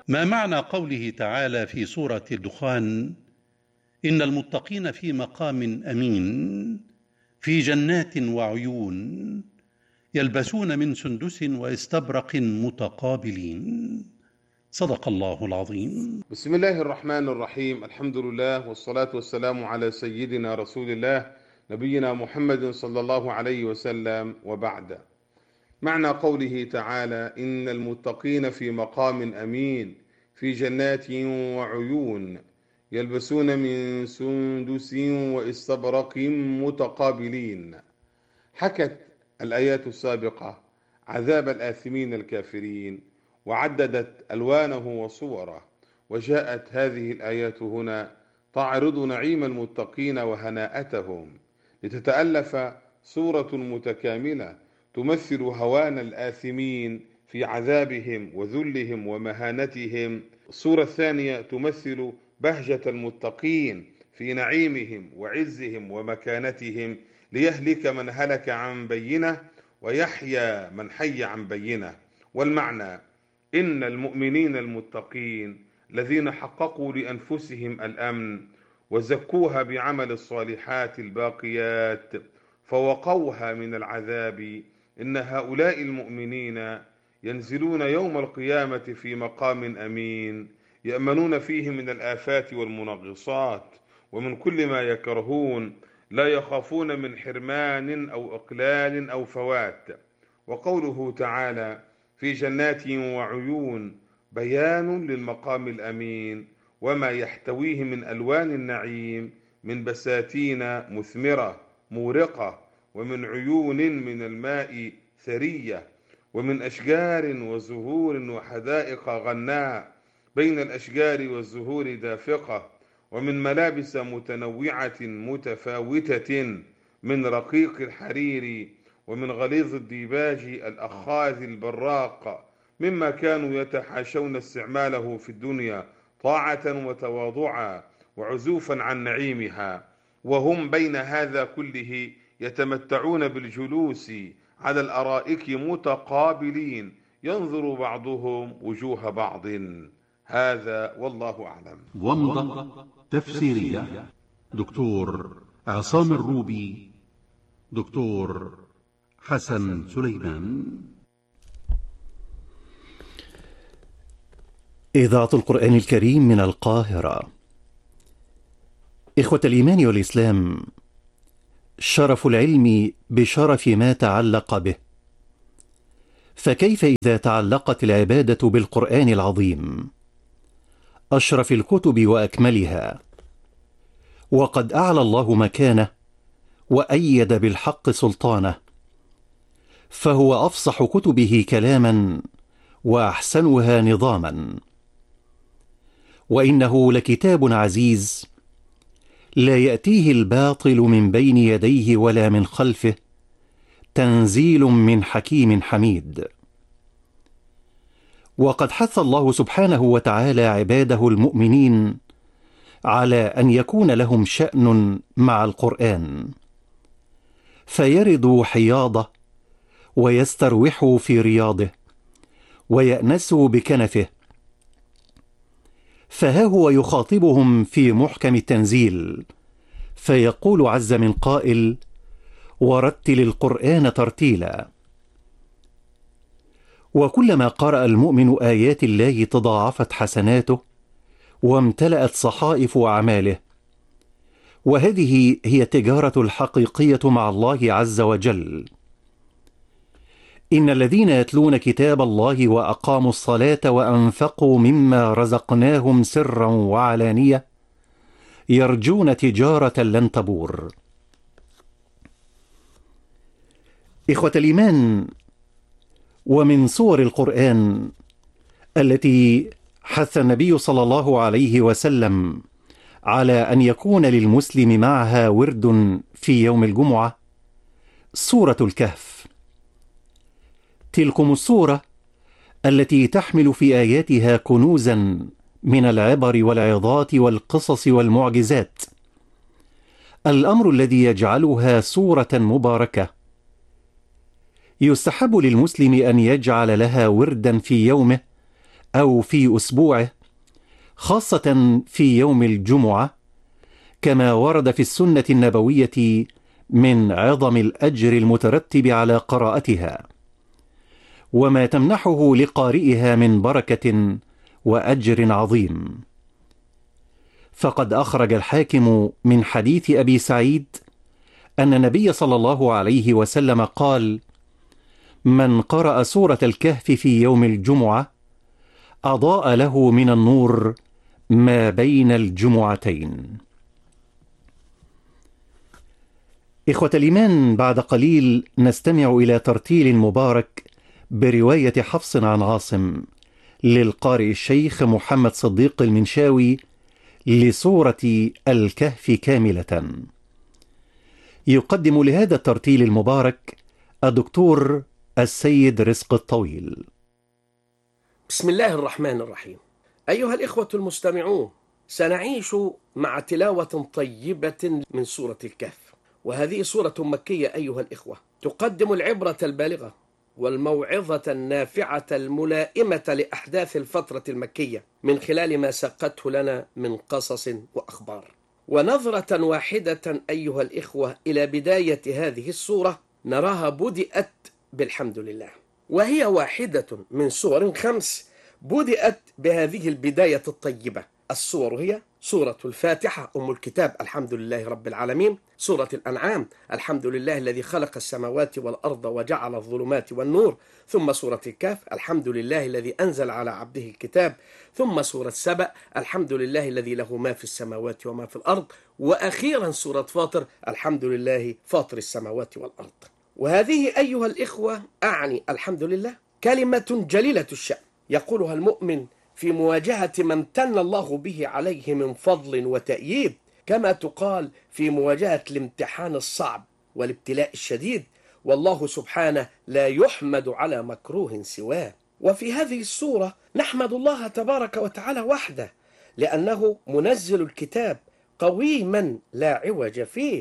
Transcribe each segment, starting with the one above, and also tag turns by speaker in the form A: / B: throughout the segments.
A: ما معنى قوله تعالى في سورة الدخان: إن المتقين في مقام أمين في جنات وعيون يلبسون من سندس واستبرق متقابلين؟ صدق الله العظيم.
B: بسم الله الرحمن الرحيم. الحمد لله والصلاة والسلام على سيدنا رسول الله نبينا محمد صلى الله عليه وسلم، وبعد. معنى قوله تعالى: إن المتقين في مقام أمين في جنات وعيون يلبسون من سندس واستبرق متقابلين. حكت الآيات السابقة عذاب الآثمين الكافرين، وعددت ألوانه وصوره، وجاءت هذه الآيات هنا تعرض نعيم المتقين وهناءتهم، لتتألف صورة متكاملة تمثل هوان الآثمين في عذابهم وذلهم ومهانتهم. الصورة الثانية تمثل بهجة المتقين في نعيمهم وعزهم ومكانتهم، ليهلك من هلك عن بينه ويحيى من حي عن بينه. والمعنى: إن المؤمنين المتقين الذين حققوا لأنفسهم الأمن وزكوها بعمل الصالحات الباقيات فوقوها من العذاب، إن هؤلاء المؤمنين ينزلون يوم القيامة في مقام أمين يأمنون فيه من الآفات والمنغصات ومن كل ما يكرهون، لا يخافون من حرمان أو إقلال أو فوات. وقوله تعالى: في جنات وعيون بيان للمقام الأمين وما يحتويه من ألوان النعيم، من بساتين مثمرة مورقة، ومن عيون من الماء ثرية، ومن أشجار وزهور وحدائق غناء بين الأشجار والزهور دافقة، ومن ملابس متنوعة متفاوتة، من رقيق الحرير ومن غليظ الديباج الأخاذ البراق، مما كانوا يتحاشون استعماله في الدنيا طاعة وتواضعا وعزوفا عن نعيمها، وهم بين هذا كله يتمتعون بالجلوس على الأرائك متقابلين ينظر بعضهم وجوه بعض. هذا والله أعلم.
A: ومضة تفسيرية: دكتور عصام الروبي، دكتور حسن سليمان.
C: إذاعة القرآن الكريم من القاهرة. إخوة الإيمان والإسلام، شرف العلم بشرف ما تعلق به، فكيف إذا تعلقت العبادة بالقرآن العظيم أشرف الكتب وأكملها، وقد أعلى الله مكانه وأيد بالحق سلطانه، فهو أفصح كتبه كلاما وأحسنها نظاما، وإنه لكتاب عزيز لا يأتيه الباطل من بين يديه ولا من خلفه، تنزيل من حكيم حميد. وقد حث الله سبحانه وتعالى عباده المؤمنين على أن يكون لهم شأن مع القرآن، فيردوا حياضه ويستروحوا في رياضه ويأنسوا بكنفه. فها هو يخاطبهم في محكم التنزيل فيقول عز من قائل: ورتل القرآن ترتيلا. وكلما قرأ المؤمن آيات الله تضاعفت حسناته وامتلأت صحائف أعماله، وهذه هي التجارة الحقيقية مع الله عز وجل. إن الذين يتلون كتاب الله وأقاموا الصلاة وأنفقوا مما رزقناهم سرا وعلانية يرجون تجارة لن تبور. إخوة الإيمان، ومن صور القرآن التي حث النبي صلى الله عليه وسلم على أن يكون للمسلم معها ورد في يوم الجمعة سورة الكهف. تلكم السورة التي تحمل في آياتها كنوزا من العبر والعظات والقصص والمعجزات، الأمر الذي يجعلها سورة مباركة. يستحب للمسلم أن يجعل لها وردا في يومه أو في أسبوعه، خاصة في يوم الجمعة، كما ورد في السنة النبوية من عظم الأجر المترتب على قراءتها، وما تمنحه لقارئها من بركة وأجر عظيم. فقد أخرج الحاكم من حديث أبي سعيد أن النبي صلى الله عليه وسلم قال: من قرأ سورة الكهف في يوم الجمعة أضاء له من النور ما بين الجمعتين. إخوة الإيمان، بعد قليل نستمع إلى ترتيل مبارك برواية حفص عن عاصم للقارئ الشيخ محمد صديق المنشاوي لسورة الكهف كاملة. يقدم لهذا الترتيل المبارك الدكتور السيد رزق الطويل.
D: بسم الله الرحمن الرحيم. أيها الإخوة المستمعون، سنعيش مع تلاوة طيبة من سورة الكهف، وهذه سورة مكية أيها الإخوة، تقدم العبرة البالغة والموعظة النافعة الملائمة لأحداث الفترة المكية من خلال ما سقته لنا من قصص وأخبار. ونظرة واحدة أيها الإخوة إلى بداية هذه السورة نراها بدأت بالحمد لله، وهي واحدة من سور 5 بدأت بهذه البداية الطيبة. السور هي سورة الفاتحة أم الكتاب الحمد لله رب العالمين، سورة الأنعام الحمد لله الذي خلق السماوات والأرض وجعل الظلمات والنور، ثم سورة الكهف الحمد لله الذي أنزل على عبده الكتاب، ثم سورة سبأ الحمد لله الذي له ما في السماوات وما في الأرض، وأخيرا سورة فاطر الحمد لله فاطر السماوات والأرض. وهذه أيها الإخوة أعني الحمد لله كلمة جليلة الشأن يقولها المؤمن في مواجهة ما امتن الله به عليه من فضل وتأييد، كما تقال في مواجهة الامتحان الصعب والابتلاء الشديد، والله سبحانه لا يحمد على مكروه سواه. وفي هذه السورة نحمد الله تبارك وتعالى وحده، لأنه منزل الكتاب قويما لا عوج فيه،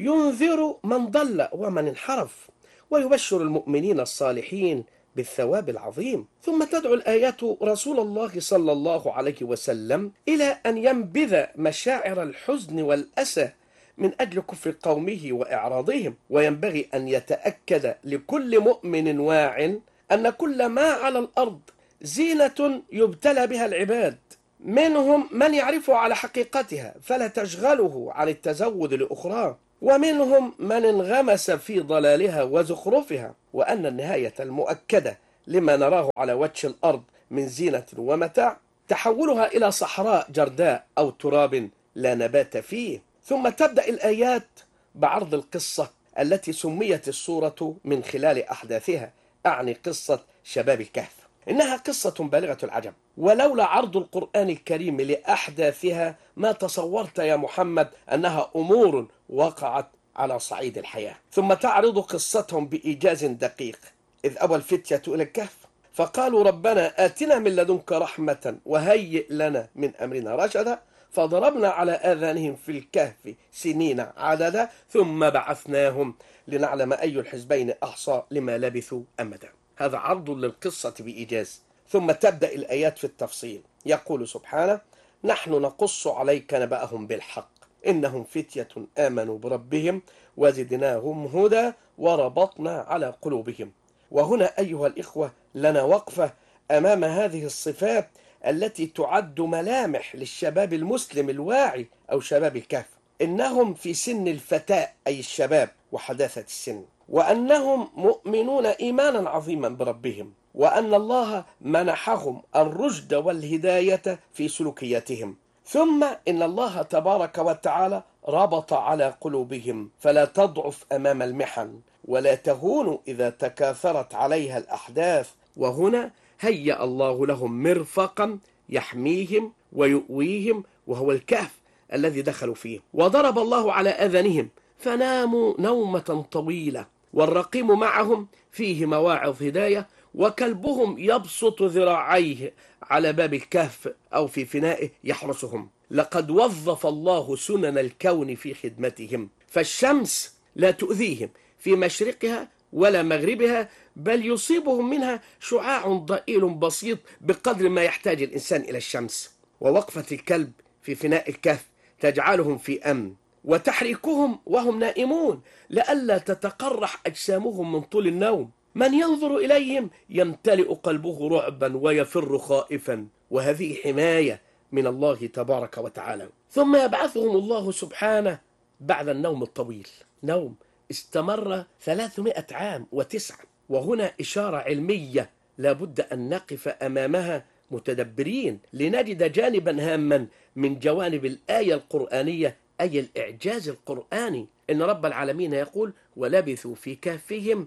D: ينذر من ضل ومن انحرف، ويبشر المؤمنين الصالحين بالثواب العظيم. ثم تدعو الآيات رسول الله صلى الله عليه وسلم إلى أن ينبذ مشاعر الحزن والأسى من أجل كفر قومه وإعراضهم، وينبغي أن يتأكد لكل مؤمن واع أن كل ما على الأرض زينة يبتلى بها العباد، منهم من يعرفه على حقيقتها فلا تشغله عن التزود لأخرى، ومنهم من انغمس في ضلالها وزخرفها، وأن النهاية المؤكدة لما نراه على وجه الأرض من زينة ومتاع تحولها إلى صحراء جرداء أو تراب لا نبات فيه. ثم تبدأ الآيات بعرض القصة التي سميت السورة من خلال أحداثها، أعني قصة شباب الكهف. إنها قصة بالغة العجب، ولولا عرض القرآن الكريم لأحداثها ما تصورت يا محمد أنها أمور وقعت على صعيد الحياة. ثم تعرض قصتهم بإيجاز دقيق، إذ أوى الفتية إلى الكهف فقالوا ربنا آتنا من لدنك رحمة وهيئ لنا من أمرنا رشدا، فضربنا على آذانهم في الكهف سنين عددا ثم بعثناهم لنعلم أي الحزبين أحصى لما لبثوا أمدا. هذا عرض للقصة بإيجاز. ثم تبدأ الآيات في التفصيل، يقول سبحانه: نحن نقص عليك نبأهم بالحق إنهم فتية آمنوا بربهم وزدناهم هدى وربطنا على قلوبهم. وهنا أيها الإخوة لنا وقفة أمام هذه الصفات التي تعد ملامح للشباب المسلم الواعي أو شباب الكهف. إنهم في سن الفتاة أي الشباب وحداثة السن، وأنهم مؤمنون إيمانا عظيما بربهم، وأن الله منحهم الرشد والهداية في سلوكياتهم. ثم إن الله تبارك وتعالى ربط على قلوبهم فلا تضعف أمام المحن ولا تهون إذا تكاثرت عليها الأحداث. وهنا هيأ الله لهم مرفقا يحميهم ويؤويهم، وهو الكهف الذي دخلوا فيه. وضرب الله على أذانهم فناموا نومة طويلة، والرقيم معهم فيه مواعظ هداية، وكلبهم يبسط ذراعيه على باب الكهف أو في فنائه يحرسهم. لقد وظف الله سنن الكون في خدمتهم، فالشمس لا تؤذيهم في مشرقها ولا مغربها، بل يصيبهم منها شعاع ضئيل بسيط بقدر ما يحتاج الإنسان إلى الشمس. ووقفة الكلب في فناء الكهف تجعلهم في أمن، وتحريكهم وهم نائمون لئلا تتقرح أجسامهم من طول النوم. من ينظر إليهم يمتلئ قلبه رعبا ويفر خائفا، وهذه حماية من الله تبارك وتعالى. ثم يبعثهم الله سبحانه بعد النوم الطويل، نوم استمر 300 عام و9. وهنا إشارة علمية لابد أن نقف أمامها متدبرين لنجد جانبا هاما من جوانب الآية القرآنية، أي الإعجاز القرآني. إن رب العالمين يقول: ولبثوا في كهفهم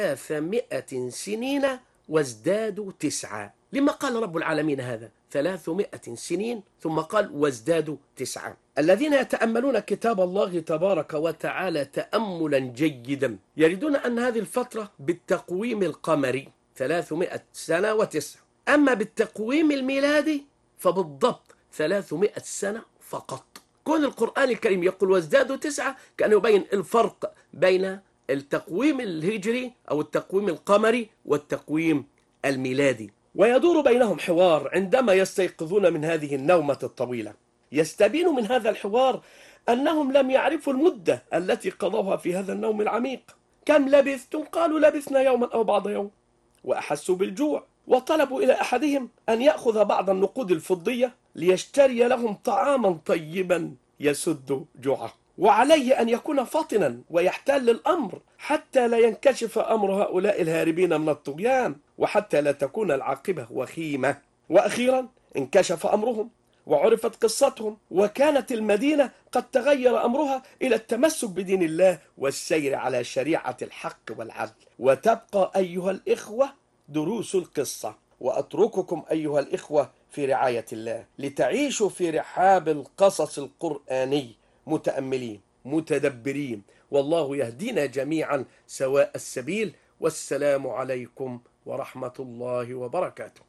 D: 300 سنين وازدادوا 9. لما قال رب العالمين هذا 300 سنين ثم قال وازدادوا 9؟ الذين يتأملون كتاب الله تبارك وتعالى تأملا جيدا يجدون أن هذه الفترة بالتقويم القمري 300 سنة و9، أما بالتقويم الميلادي فبالضبط 300 سنة فقط. كون القرآن الكريم يقول وازدادوا 9 كان يبين الفرق بين التقويم الهجري أو التقويم القمري والتقويم الميلادي، ويدور بينهم حوار عندما يستيقظون من هذه النومة الطويلة. يستبين من هذا الحوار أنهم لم يعرفوا المدة التي قضوها في هذا النوم العميق. كم لبثتم؟ قالوا لبثنا يوما أو بعض يوم. وأحسوا بالجوع وطلبوا إلى أحدهم أن يأخذ بعض النقود الفضية ليشتري لهم طعاما طيبا يسد جوعه، وعليه أن يكون فطنا ويحتال الأمر حتى لا ينكشف أمر هؤلاء الهاربين من الطغيان، وحتى لا تكون العاقبة وخيمة. وأخيرا انكشف أمرهم وعرفت قصتهم، وكانت المدينة قد تغير أمرها إلى التمسك بدين الله والسير على شريعة الحق والعدل. وتبقى أيها الإخوة دروس القصة، وأترككم أيها الإخوة في رعاية الله لتعيشوا في رحاب القصص القرآني متأملين متدبرين، والله يهدينا جميعا سواء السبيل. والسلام عليكم ورحمة الله وبركاته.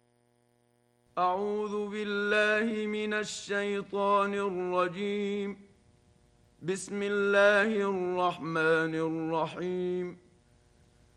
E: أعوذ بالله من الشيطان الرجيم. بسم الله الرحمن الرحيم.